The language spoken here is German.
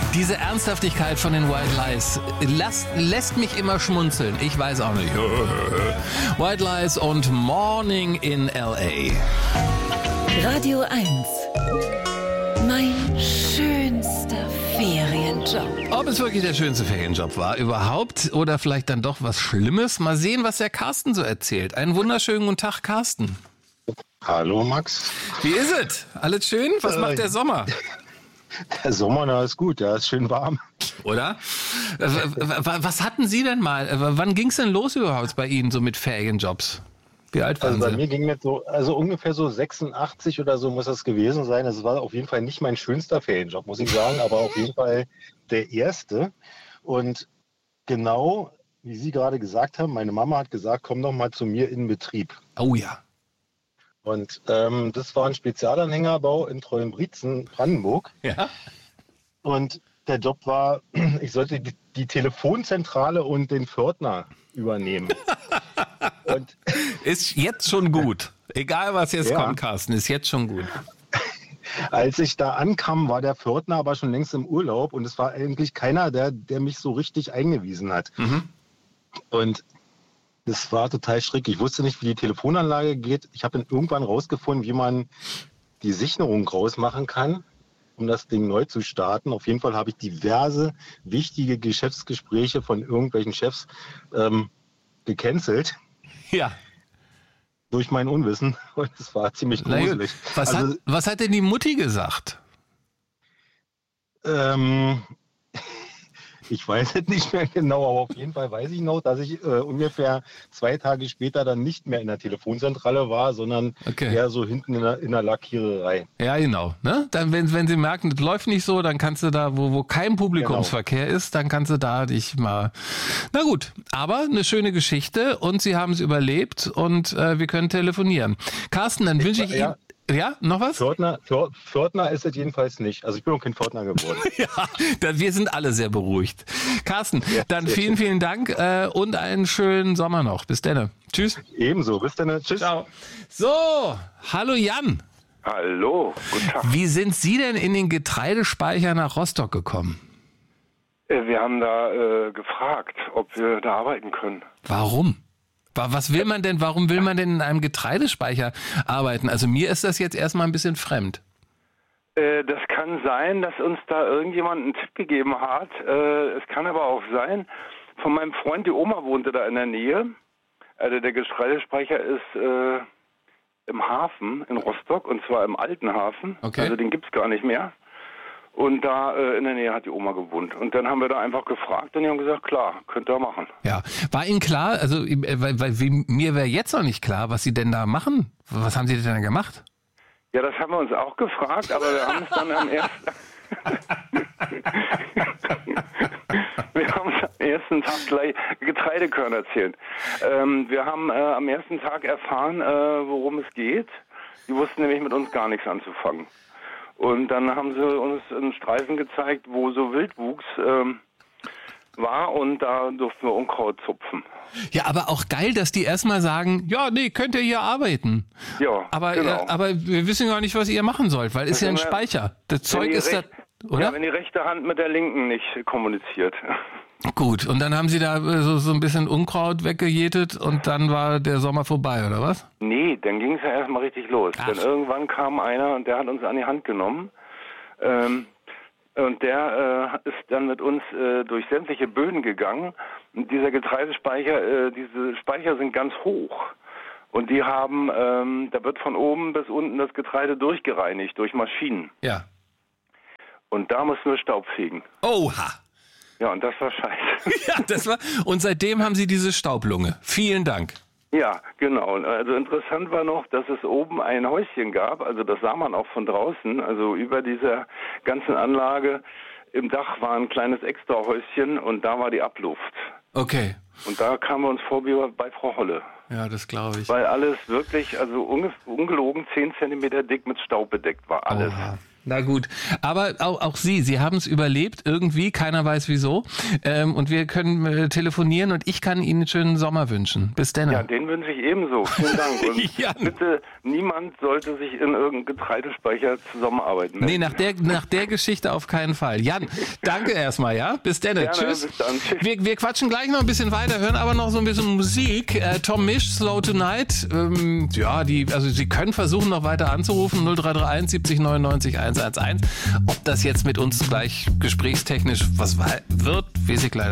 Diese Ernsthaftigkeit von den White Lies lässt mich immer schmunzeln. Ich weiß auch nicht. White Lies und Morning in L.A. Radio 1. Mein schönster Ferienjob. Ob es wirklich der schönste Ferienjob war überhaupt oder vielleicht dann doch was Schlimmes? Mal sehen, was der Carsten so erzählt. Einen wunderschönen guten Tag, Carsten. Hallo Max. Wie ist es? Alles schön? Was macht der Sommer? Der Sommer, na, ist gut, ja, ist schön warm. Oder? Was hatten Sie denn mal? Wann ging es denn los überhaupt bei Ihnen so mit Ferienjobs? Wie alt waren Also bei Sie? mir ging das so, also ungefähr so 86 oder so muss das gewesen sein. Das war auf jeden Fall nicht mein schönster Ferienjob, muss ich sagen, aber auf jeden Fall der erste. Und genau, wie Sie gerade gesagt haben, meine Mama hat gesagt, komm doch mal zu mir in den Betrieb. Oh ja. Und das war ein Spezialanhängerbau in Treuenbrietzen, Brandenburg. Ja? Und der Job war, ich sollte die Telefonzentrale und den Pförtner übernehmen. Und Ist jetzt schon gut. Egal, was jetzt Ja. kommt, Carsten, ist jetzt schon gut. als ich da ankam, war der Pförtner aber schon längst im Urlaub und es war eigentlich keiner, der mich so richtig eingewiesen hat. Und das war total schräg. Ich wusste nicht, wie die Telefonanlage geht. Ich habe dann irgendwann rausgefunden, wie man die Sicherung rausmachen kann, um das Ding neu zu starten. Auf jeden Fall habe ich diverse wichtige Geschäftsgespräche von irgendwelchen Chefs gecancelt Ja. durch mein Unwissen. Und es war ziemlich Na gut. gruselig. Was hat denn die Mutti gesagt? Ich weiß es nicht mehr genau, aber auf jeden Fall weiß ich noch, dass ich ungefähr 2 Tage später dann nicht mehr in der Telefonzentrale war, sondern Okay. eher so hinten in der Lackiererei. Ja, genau. Ne? Dann, wenn sie merken, das läuft nicht so, dann kannst du da, wo kein Publikumsverkehr ist, dann kannst du da dich mal... Na gut, aber eine schöne Geschichte und Sie haben es überlebt und wir können telefonieren. Carsten, dann wünsche ich Ihnen... Ja, noch was? Pförtner ist es jedenfalls nicht. Also ich bin auch kein Pförtner geworden. Ja, wir sind alle sehr beruhigt. Carsten, Ja, dann sehr vielen, schön. vielen Dank und einen schönen Sommer noch. Bis dann. Tschüss. Ebenso. Bis dann. Tschüss. Ciao. So, hallo Jan. Hallo, guten Tag. Wie sind Sie denn in den Getreidespeicher nach Rostock gekommen? Wir haben da gefragt, ob wir da arbeiten können. Warum? Was will man denn, warum will man denn in einem Getreidespeicher arbeiten? Also mir ist das jetzt erstmal ein bisschen fremd. Das kann sein, dass uns da irgendjemand einen Tipp gegeben hat. Es kann aber auch sein, von meinem Freund, die Oma wohnte da in der Nähe. Also der Getreidespeicher ist im Hafen in Rostock, und zwar im alten Hafen. Okay. Also den gibt's gar nicht mehr. Und da in der Nähe hat die Oma gewohnt. Und dann haben wir da einfach gefragt und die haben gesagt, klar, könnt ihr machen. Ja, war Ihnen klar, also mir wäre jetzt noch nicht klar, was Sie denn da machen. Was haben Sie denn da gemacht? Ja, das haben wir uns auch gefragt, aber wir haben es dann am ersten... wir haben am ersten Tag gleich Getreidekörner erzählt. Wir haben am ersten Tag erfahren, worum es geht. Die wussten nämlich mit uns gar nichts anzufangen. Und dann haben sie uns einen Streifen gezeigt, wo so Wildwuchs war, und da durften wir Unkraut zupfen. Ja, aber auch geil, dass die erstmal sagen, ja, nee, könnt ihr hier arbeiten. Ja, Aber, genau. aber wir wissen gar nicht, was ihr machen sollt, weil ist ja ein wenn wir- Speicher. Das Zeug Wenn die ist da, oder? Ja, wenn die rechte Hand mit der linken nicht kommuniziert. Gut, und dann haben Sie da so ein bisschen Unkraut weggejätet und dann war der Sommer vorbei, oder was? Nee, dann ging es ja erstmal richtig los. Ach. Denn irgendwann kam einer und der hat uns an die Hand genommen. Und der ist dann mit uns durch sämtliche Böden gegangen. Und dieser Getreidespeicher, diese Speicher sind ganz hoch. Und die haben, da wird von oben bis unten das Getreide durchgereinigt durch Maschinen. Ja. Und da mussten wir Staub fegen. Oha. Ja, und das war scheiße. Ja, das war, und seitdem haben Sie diese Staublunge. Vielen Dank. Ja, genau. Also interessant war noch, dass es oben ein Häuschen gab, also das sah man auch von draußen, also über dieser ganzen Anlage im Dach war ein kleines Extrahäuschen und da war die Abluft. Okay. Und da kamen wir uns vor wie bei Frau Holle, Ja, das glaube ich. weil alles wirklich, also ungelogen 10 Zentimeter dick mit Staub bedeckt war, alles. Oha. Na gut, aber auch Sie haben es überlebt, irgendwie, keiner weiß wieso. Und wir können telefonieren und ich kann Ihnen einen schönen Sommer wünschen. Bis dann. Ja, den wünsche ich ebenso. Vielen Dank. Und bitte, niemand sollte sich in irgendeinem Getreidespeicher zusammenarbeiten. Nee, nach der Geschichte auf keinen Fall. Jan, danke erstmal, ja? Bis dann. Tschüss. Bis dann. Tschüss. Wir quatschen gleich noch ein bisschen weiter, hören aber noch so ein bisschen Musik. Tom Misch, Slow Tonight. Sie können versuchen, noch weiter anzurufen. 0331 70 99 111. Ob das jetzt mit uns gleich gesprächstechnisch was wird, weiß ich leider